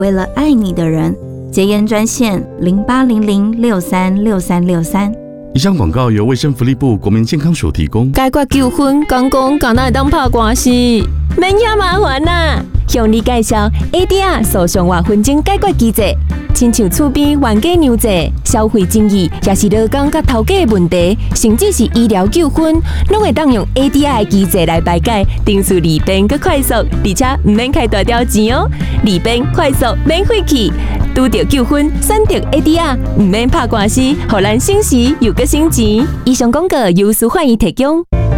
为了爱你的人，戒烟专线0800636363。 以上广告由卫生福利部国民健康署提供。 解决纠纷，讲敢若会当拍官司，免遐麻烦啦。向你介绍 ADR 诉讼或纷争解决机制，亲像厝边冤家娘债、消费争议，也是劳工甲头家的问题，甚至是医疗纠纷，拢会当用 ADR 的机制来排解，程序利便佮快速，而且唔免开大条钱哦，利便快速免费气。拄到纠纷，选择 ADR， 唔免拍官司，互咱省时又佮省钱。以上广告由司法院提供。